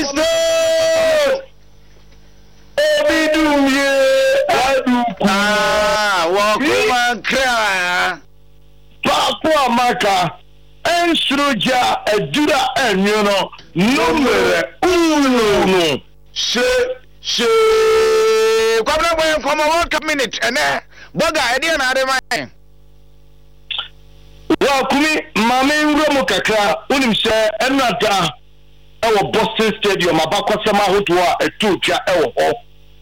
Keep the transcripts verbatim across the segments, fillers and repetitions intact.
Livingstone. Obidumye aduku. Ah, wakuma kra. Papa Maka. Ensroja edura enyono numere uno. She she. Kwabena boy from one minute and eh. Boga edi na ade man. Wa kumi mame ngro kakra unim se enada ewo Boston Stadium abakwasama hoto a etotwa ewo ho.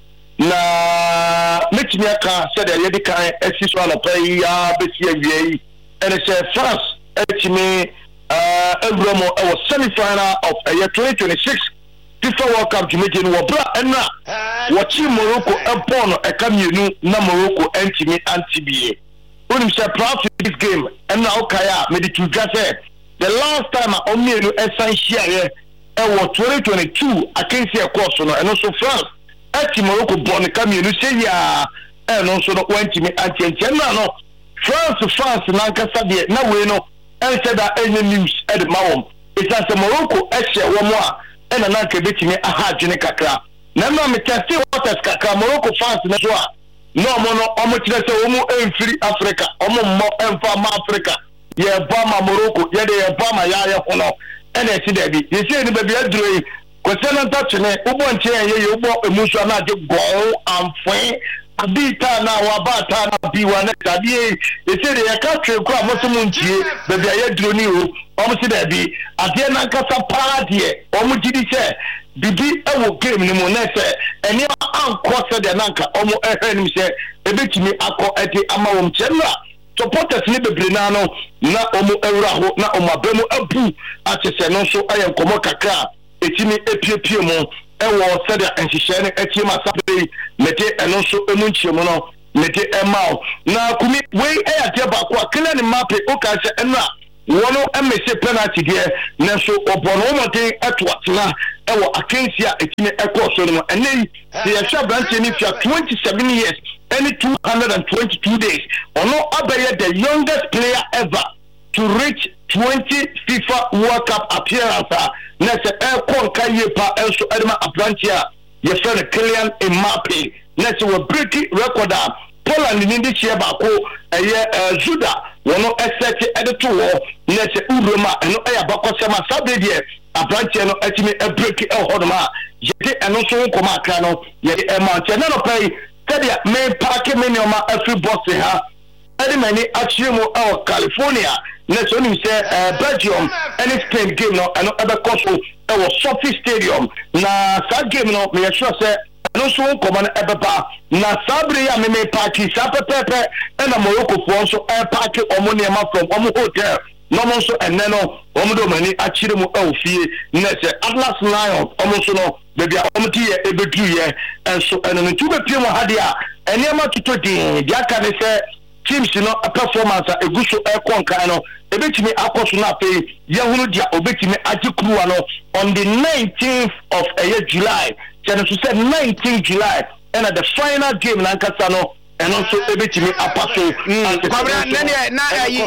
Na metimi aka se de yedi kan esiso anapa yi a besi awie yi ene se France etimi uh Ebromo ewo semi final of uh, twenty twenty-six FIFA World Cup jumete no bra enna wachi Morocco ebon e kamienu na Morocco entimi antibie unim se proud this game enna okaya meditudwa se the last time a omienu esan hia ewo twenty twenty-two against e course no eno so France eti Morocco bon kamienu se ya eno so no entimi antibie na no France France na nkasa de na we no and said that any news at the Mawom. It's as a Morocco, Eshe, one more, and an anchor betting a hard Kakra. Never me can see what as Kakra, Morocco fans in Azua. No mono, almost a woman in free Africa, almost more and farm Africa. Yeah, Bama Morocco, yeah, they are Bama Yaya Hono, and I see that. You see, the baby Adre, Question touching it, Ubon Chair, you bought a Musana, you go and free. Abita na wabata na biwa na tabi e se de yakatre kwa mosumuntie bebe ya droni o omo se da bi ade na nkasa paadie omo gidi se bibi ewo game ni mo na se eni anko se de nanka omo ehwe ni se ebetimi akọ ede ama wom chenra supporters ni bebre na no na omo ewra ho na omo abemu abu atese no so ayen komo kakra etimi epiepie mo ewo said enhihye ne etie masape mete eno so emunchiemu no mete emao na kumi we eyate ba kwa kila ni mape o ka se eno wono emese penalty de na so obono omoten etoatena ewo akensi a etime ekọ so no enei the yasha branch ni fia twenty-seven years any two hundred twenty-two days ono abaye the youngest player ever to reach twenty FIFA World Cup appearance. Next, air con Kayepa, also Edma Atlantia, your friend Kylian Mbappe. Next, we break record. Poland in this year, Bako, a year, Judah, one of S at the two war. Next, Uruma, and no air Bakosama Sabia, Atlantia, no estimate a break a Hodoma, Yeti, and also Komakano, Yeti, a mountain, no pay, Tedia, main parking minima, every boss, ha. Many actually our California. Next one say uh, Belgium and Spain game no and other course our Sophie Stadium. Na that game no me sure say no so come on ebeba na Sabria me me party sapepepe and a Morocco for so air party omoniema from omo hotel. No mo so and no omo do mani actually mo e ofie next Atlas Lions omo so no baby omo tie ebedu ye and so and no two be pie mo hadia enema tuto din dia kan say teams you know a performance a good show air con kind ebetimi akoso na pe yehunu dia obetimi agikruwa no on the nineteenth of uh, July then to say nineteenth July and at the final game na nkasa no and also ebetimi apaso kwabra na na yi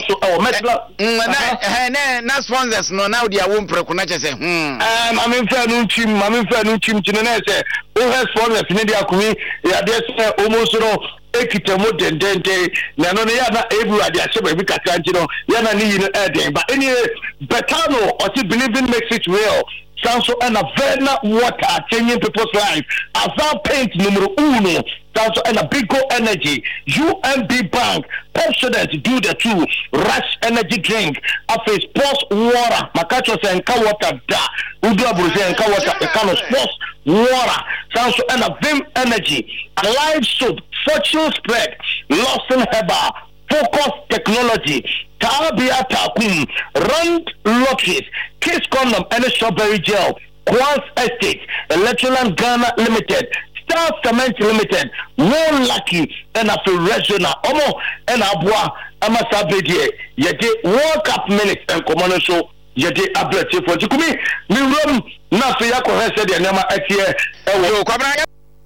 na na na sponsors no now dia won preko na chese hmm eh ma me fa no chim ma me fa no chim chine na say o sponsors ni dia kumi ya dey say almost no ekitemo dendende na no ya na everybody asebe bi katanji no ya na ni yin eden but anyway betano or to believing makes it real sanso and a verna water changing people's life azal paint numero uno sanso and a big energy U M B Bank president do the two rush energy drink after sports water makacho say nka water da udu abruze nka water e kind of sports water sanso and a Vim energy alive soap fortune spread Lawson Herbal Focus Technology Tabia Takum Rand Lotteries Kiss Condom and Strawberry Gel Quans Estate Electroland Ghana Limited Star Cement Limited One Lucky and a Resona Omo and Abwa Amasabedie Yete World Cup minutes and common show Yete Ableti for Jukumi Mi Rum Nafia Kohese de Nama Etie Ewo Kwabra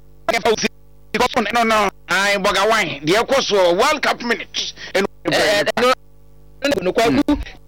no no I boga wine the course World Cup minutes and no no